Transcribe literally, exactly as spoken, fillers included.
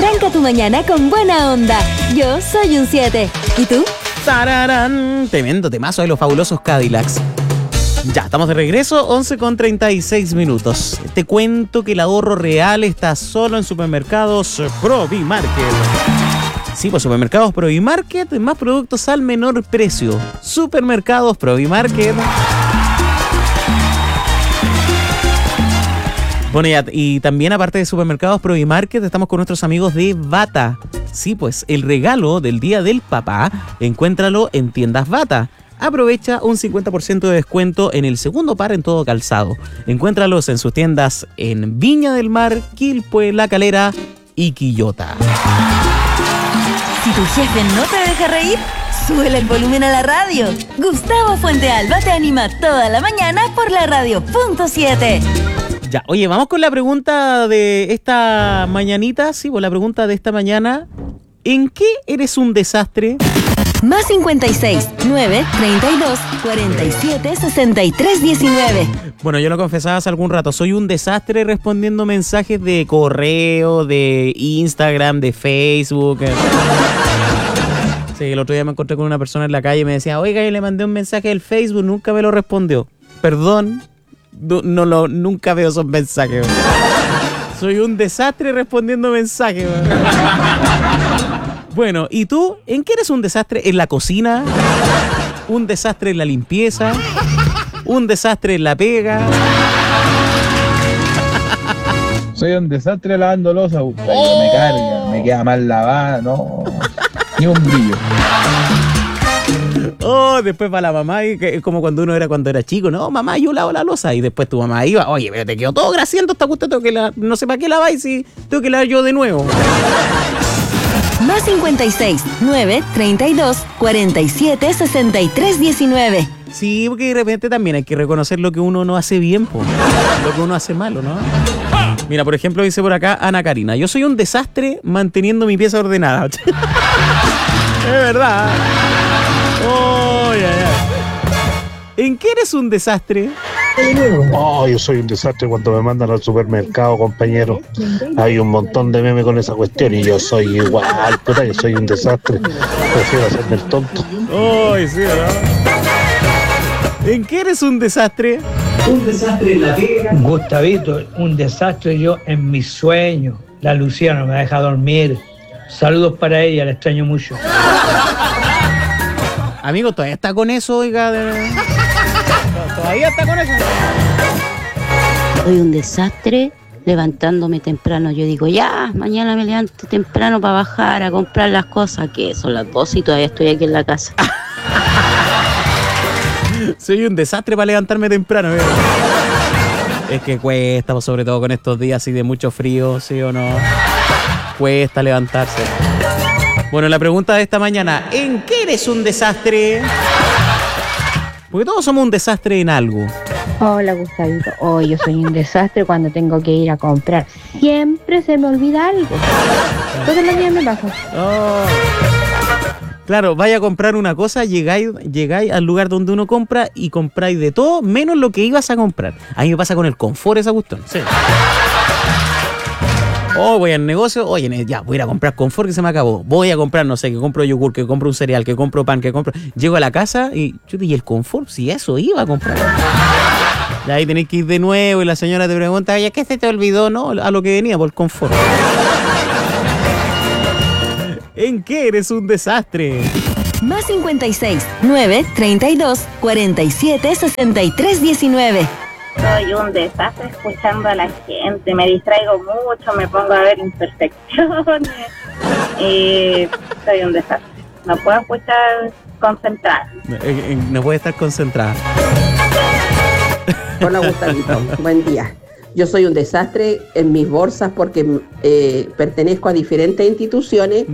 Arranca tu mañana con buena onda. Yo soy un siete. ¿Y tú? ¡Tararán! Tremendo temazo de los fabulosos Cadillacs. Ya, estamos de regreso, once con treinta y seis minutos. Te cuento que el ahorro real está solo en supermercados Provimarket. Sí, pues supermercados Provimarket, más productos al menor precio. Supermercados Provimarket. Bueno, y, y también aparte de supermercados Provimarket, estamos con nuestros amigos de Bata. Sí, pues el regalo del Día del Papá, encuéntralo en tiendas Bata. Aprovecha un cincuenta por ciento de descuento en el segundo par en todo calzado. Encuéntralos en sus tiendas en Viña del Mar, Quilpué, La Calera y Quillota. Si tu jefe no te deja reír, súbele el volumen a la radio. Gustavo Fuentealba te anima toda la mañana por la radio punto siete. Ya, oye, vamos con la pregunta de esta mañanita. Sí, pues la pregunta de esta mañana. ¿En qué eres un desastre? Más cincuenta y seis, nueve, treinta y dos, cuarenta y siete, sesenta y tres, diecinueve. Bueno, yo lo confesaba hace algún rato. Soy un desastre respondiendo mensajes de correo, de Instagram, de Facebook. Sí, el otro día me encontré con una persona en la calle y me decía, oiga, yo le mandé un mensaje del Facebook, nunca me lo respondió. Perdón, no, no lo, nunca veo esos mensajes. Soy un desastre respondiendo mensajes. Bueno, ¿y tú? ¿En qué eres un desastre? ¿En la cocina? ¿Un desastre en la limpieza? ¿Un desastre en la pega? Soy un desastre lavando losa, oh. Me carga, me queda mal lavada, no, ni un brillo. Oh, después va la mamá, y que es como cuando uno era cuando era chico, no, mamá, yo lavo la losa, y después tu mamá iba, oye, pero te quedó todo grasiento esta cuestión, tengo que lavar, no sé para qué laváis si tengo que lavar yo de nuevo. Más cincuenta y seis, nueve, treinta y dos, cuarenta y siete, sesenta y tres, diecinueve. Sí, porque de repente también hay que reconocer lo que uno no hace bien, po. Lo que uno hace malo, ¿no? Mira, por ejemplo, dice por acá Ana Karina, yo soy un desastre manteniendo mi pieza ordenada. Es verdad. Oh, yeah, yeah. ¿En qué eres un desastre? Oh, yo soy un desastre cuando me mandan al supermercado, compañero. Hay un montón de memes con esa cuestión y yo soy igual, puta, yo soy un desastre. Prefiero hacerme el tonto. Oh, sí, ¿verdad? ¿En qué eres un desastre? Un desastre en la pega. Gustavito, un desastre yo en mis sueños. La Lucía no me deja dormir. Saludos para ella, la extraño mucho. Amigo, todavía está con eso, oiga. De... Todavía está con eso. Soy un desastre levantándome temprano. Yo digo, ya, mañana me levanto temprano para bajar a comprar las cosas, que son las doce y todavía estoy aquí en la casa. Soy un desastre para levantarme temprano. ¿eh? Es que cuesta, sobre todo con estos días así de mucho frío, ¿sí o no? Cuesta levantarse. Bueno, la pregunta de esta mañana, ¿en qué eres un desastre? Porque todos somos un desastre en algo. Hola, Gustavito. Hoy oh, yo soy un desastre cuando tengo que ir a comprar. Siempre se me olvida algo. Todos los días me pasa. Oh. Claro, vaya a comprar una cosa, llegáis, llegáis al lugar donde uno compra y compráis de todo, menos lo que ibas a comprar. A mí me pasa con el confort esa cuestión. Sí. Oh, voy al negocio, oye, ya, voy a ir a comprar confort que se me acabó. Voy a comprar, no sé, que compro yogur, que compro un cereal, que compro pan, que compro... Llego a la casa y yo te dije, ¿el confort? Si eso iba a comprar. Y ahí tenés que ir de nuevo y la señora te pregunta, oye, ¿qué se te olvidó? No, a lo que venía, por el confort. ¿En qué eres un desastre? Más cincuenta y seis, nueve, treinta y dos, cuarenta y siete, sesenta y tres, diecinueve. Soy un desastre escuchando a la gente, me distraigo mucho, me pongo a ver imperfecciones y soy un desastre. No puedo escuchar concentrada. No puedo estar concentrada. Hola, Gustavito, buen día. Yo soy un desastre en mis bolsas porque eh, pertenezco a diferentes instituciones